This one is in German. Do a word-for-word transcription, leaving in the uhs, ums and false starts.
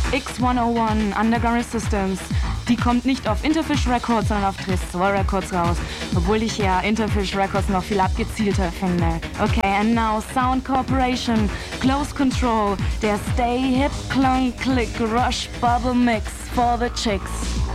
X hunderteins Underground Resistance. Die kommt nicht auf Interfish Records, sondern auf Tresor Records raus. Obwohl ich ja Interfish Records noch viel abgezielter finde. Okay, and now Sound Corporation, Close Control, der Stay Hip Clunk Click Rush Bubble Mix for the Chicks.